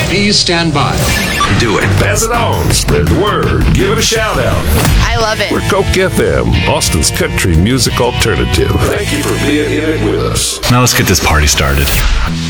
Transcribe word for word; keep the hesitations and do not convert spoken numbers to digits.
Please stand by. Do it. Pass it on. Spread the word. Give it a shout out. I love it. We're Coke F M, Austin's country music alternative. Thank you for being in it with us. Now let's get this party started.